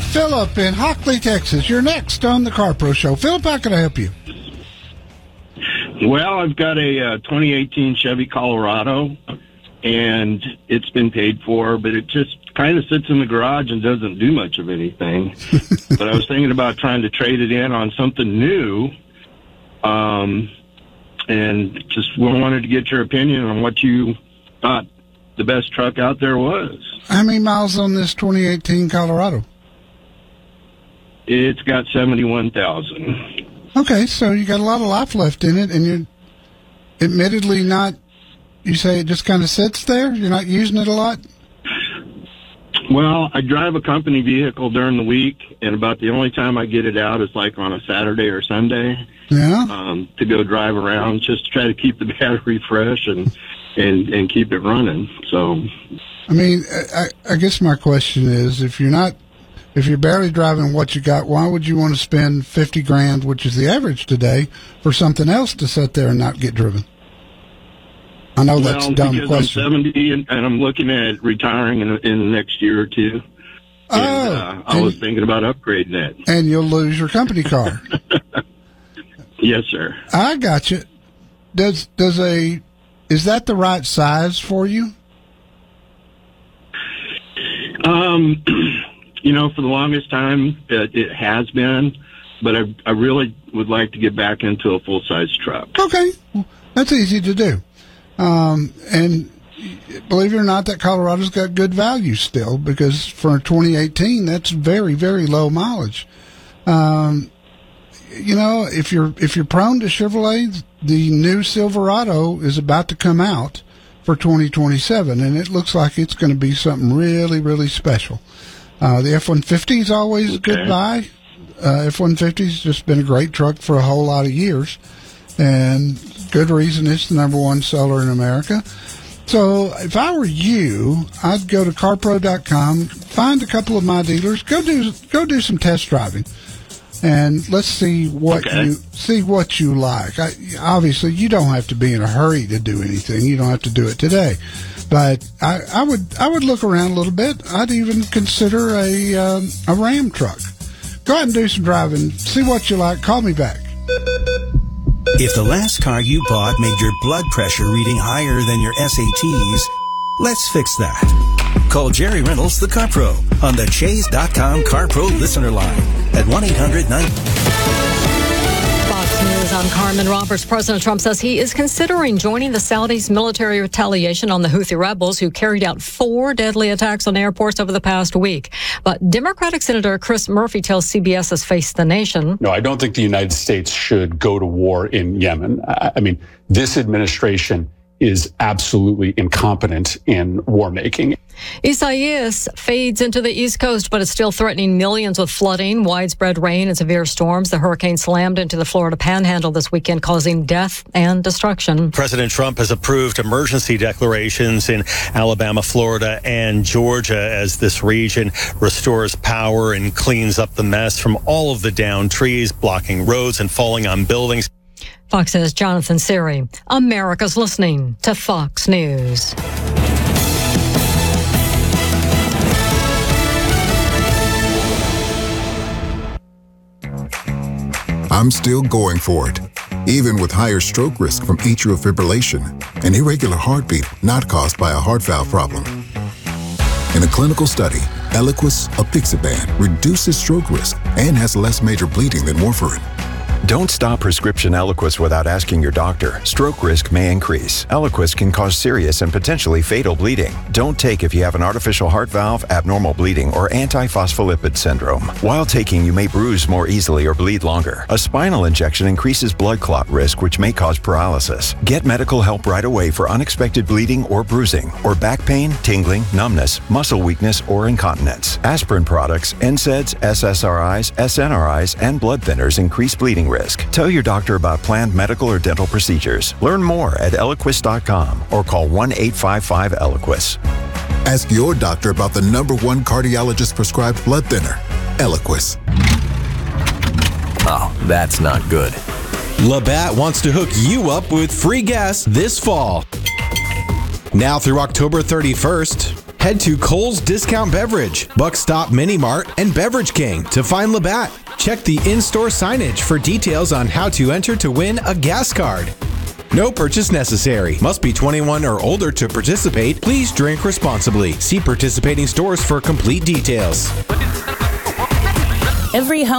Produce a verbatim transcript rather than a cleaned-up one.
Philip in Hockley, Texas. You're next on the Car Pro Show. Philip, how can I help you? Well, I've got a uh, twenty eighteen Chevy Colorado, and it's been paid for, but it just kind of sits in the garage and doesn't do much of anything. But I was thinking about trying to trade it in on something new, um, and just wanted to get your opinion on what you thought the best truck out there was. How many miles on this twenty eighteen Colorado? It's got seventy-one thousand. Okay, so you got a lot of life left in it, and you're admittedly not, you say it just kind of sits there? You're not using it a lot? Well, I drive a company vehicle during the week, and about the only time I get it out is like on a Saturday or Sunday. Yeah. Um, to go drive around, just to try to keep the battery fresh and, and, and keep it running. So, I mean, I, I guess my question is, if you're not, if you're barely driving what you got, why would you want to spend fifty grand, which is the average today, for something else to sit there and not get driven? I know that's well, a dumb because question. I'm seventy and, and I'm looking at retiring in, in the next year or two. Oh, and, uh, I and, was thinking about upgrading that. And you'll lose your company car. Yes, sir. I got you. Does does a is that the right size for you? Um, you know, for the longest time it, it has been, but I I really would like to get back into a full size truck. Okay, well, that's easy to do. Um, and believe it or not, that Colorado's got good value still, because for twenty eighteen, that's very, very low mileage. Um, you know, if you're if you're prone to Chevrolet, the new Silverado is about to come out for twenty twenty-seven, and it looks like it's going to be something really, really special. Uh, the F one fifty is always a good buy. Uh, F one fifty's just been a great truck for a whole lot of years, and good reason it's the number one seller in America. So if I were you, I'd go to car pro dot com, find a couple of my dealers, go do go do some test driving, and let's see what okay. you see what you like. I, obviously, you don't have to be in a hurry to do anything. You don't have to do it today, but I, I would I would look around a little bit. I'd even consider a um, a Ram truck. Go ahead and do some driving. See what you like. Call me back. If the last car you bought made your blood pressure reading higher than your S A Ts, let's fix that. Call Jerry Reynolds, the Car Pro, on the Chase dot com Car Pro listener line at one eight hundred nine. Fox News, I'm Carmen Roberts. President Trump says he is considering joining the Saudis' military retaliation on the Houthi rebels who carried out four deadly attacks on airports over the past week. But Democratic Senator Chris Murphy tells C B S's Face the Nation. No, I don't think the United States should go to war in Yemen. I, I mean, this administration is absolutely incompetent in war making. Isaias fades into the East Coast, but it's still threatening millions with flooding, widespread rain, and severe storms. The hurricane slammed into the Florida Panhandle this weekend, causing death and destruction. President Trump has approved emergency declarations in Alabama, Florida, and Georgia as this region restores power and cleans up the mess from all of the downed trees, blocking roads and falling on buildings. Fox's Jonathan Siri. America's listening to Fox News. I'm still going for it, even with higher stroke risk from atrial fibrillation, an irregular heartbeat not caused by a heart valve problem. In a clinical study, Eliquis, apixaban, reduces stroke risk and has less major bleeding than warfarin. Don't stop prescription Eliquis without asking your doctor. Stroke risk may increase. Eliquis can cause serious and potentially fatal bleeding. Don't take if you have an artificial heart valve, abnormal bleeding, or antiphospholipid syndrome. While taking, you may bruise more easily or bleed longer. A spinal injection increases blood clot risk, which may cause paralysis. Get medical help right away for unexpected bleeding or bruising, or back pain, tingling, numbness, muscle weakness, or incontinence. Aspirin products, N SAIDs, S S R Is, S N R Is, and blood thinners increase bleeding risk. Tell your doctor about planned medical or dental procedures. Learn more at Eliquis dot com or call one eight five five Eliquis. Ask your doctor about the number one cardiologist prescribed blood thinner, Eliquis. Oh, that's not good. Labatt wants to hook you up with free gas this fall. Now through October thirty-first, Head to Kohl's Discount Beverage, Buck Stop Mini Mart, and Beverage King to find Labatt. Check the in-store signage for details on how to enter to win a gas card. No purchase necessary. Must be twenty-one or older to participate. Please drink responsibly. See participating stores for complete details. Every home